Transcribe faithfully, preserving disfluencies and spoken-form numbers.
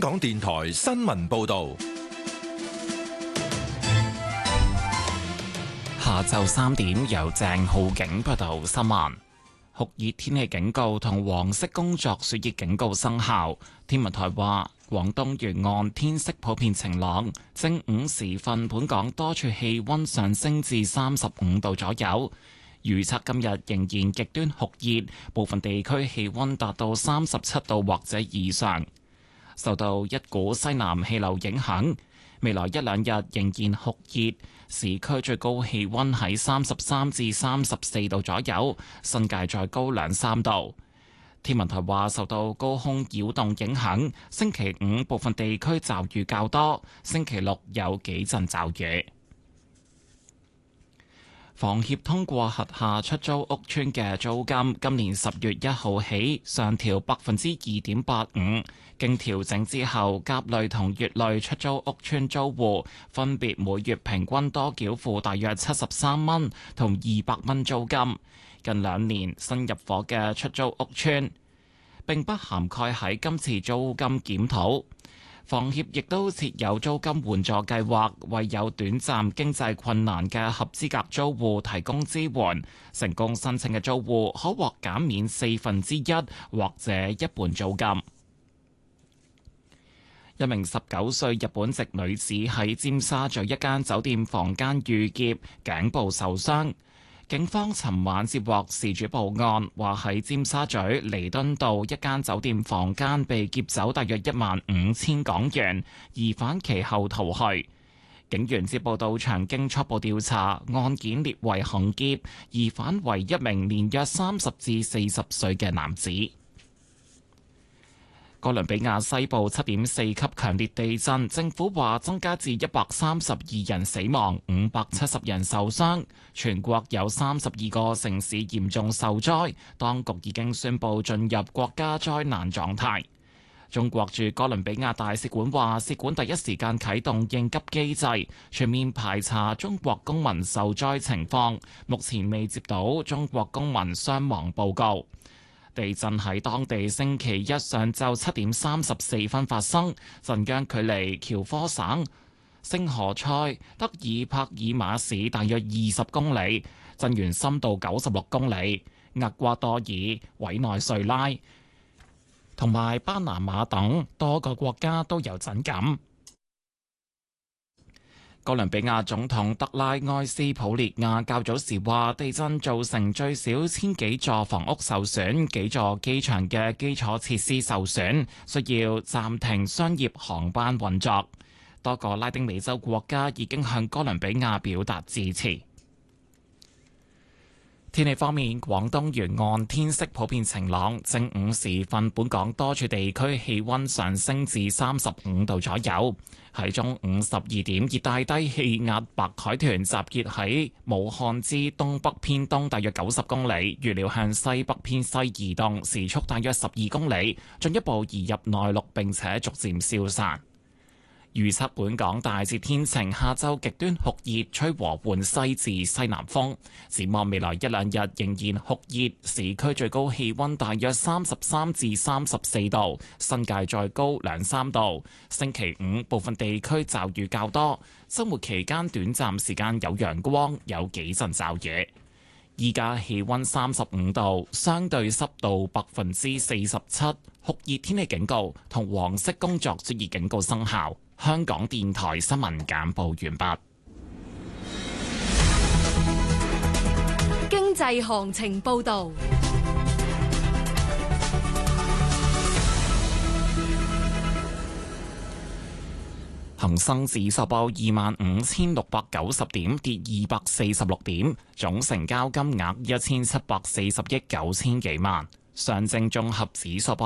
港電台新聞報道。 下晝三點由鄭浩景報道新聞。酷熱天氣警告同黃色工作暑熱警告生效。天文台話，廣東沿岸天色普遍晴朗，正午時分本港多處氣溫上升至三十五度左右。預測今日仍然極端酷熱，部分地區氣溫達到三十七度或者以上。受到一股西南氣流影響，未來一兩日仍然酷熱，市區最高氣溫喺三十三至三十四度左右，新界再高兩三度。天文台話，受到高空擾動影響，星期五部分地區驟雨較多，星期六有幾陣驟雨。房協通過轄下出租屋邨嘅租金，今年十月一號起上調百分之二點八五。經調整之後，甲類同乙類出租屋邨租戶分別每月平均多繳付大約七十三蚊同二百蚊租金。近兩年新入伙嘅出租屋邨並不涵蓋喺今次租金檢討。房協亦都設有租金援助計劃，為有短暫經濟困難嘅合資格租戶提供支援。成功申請嘅租戶可獲減免四分之一或者一半租金。一名十九歲日本籍女子喺尖沙咀一間酒店房間遇劫，頸部受傷。警方尋晚接獲事主報案，話喺尖沙咀彌敦道一間酒店房間被劫走大約一萬五千港元，疑犯其後逃去。警員接報到場，經初步調查，案件列為行劫，疑犯為一名年約三十至四十歲嘅男子。哥倫比亞西部七點四級強烈地震，政府話增加至一百三十二人死亡，五百七十人受傷，全國有三十二個城市嚴重受災，當局已經宣布進入國家災難狀態。中國駐哥倫比亞大使館話，使館第一時間啟動應急機制，全面排查中國公民受災情況，目前未接到中國公民傷亡報告。地震喺當地星期一上晝七點三十四分發生，震央距離喬科省星河塞德爾帕爾馬市大約二十公里，震源深度九十六公里。厄瓜多爾、委內瑞拉同埋巴拿馬等多個國家都有震感。哥倫比亞總統德拉埃斯普列亞較早時話，地震造成最少千幾座房屋受損，幾座機場嘅基礎設施受損，需要暫停商業航班運作。多個拉丁美洲國家已經向哥倫比亞表達支持。天氣方面，廣東沿岸天色普遍晴朗，正午時分本港多處地區氣溫上升至三十五度左右。喺中午十二點，熱帶低氣壓白海豚集結喺武漢之東北偏東大約九十公里，預料向西北偏西移動，時速大約十二公里，進一步移入內陸並且逐漸消散。預測本港大致天晴，下晝極端酷熱，吹和緩西至西南風。展望未來一兩日仍然酷熱，市區最高氣溫大約三十三至三十四度，新界再高兩三度。星期五部分地區驟雨較多，週末期間短暫時間有陽光，有幾陣驟雨。依家氣溫三十五度，相對濕度百分之四十七，酷熱天氣警告同黃色工作暑熱警告生效。香港電台新聞簡報完畢。 經濟行情報道。 恒生指數報二萬五千六百九十點，跌二百四十六點，總成交金額一千七百四十億九千幾萬。上證綜合指數報